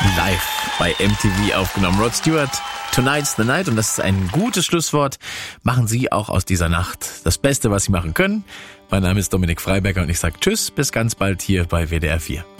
live bei MTV aufgenommen. Rod Stewart, Tonight's the Night. Und das ist ein gutes Schlusswort. Machen Sie auch aus dieser Nacht das Beste, was Sie machen können. Mein Name ist Dominik Freiberger und ich sage Tschüss, bis ganz bald hier bei WDR 4.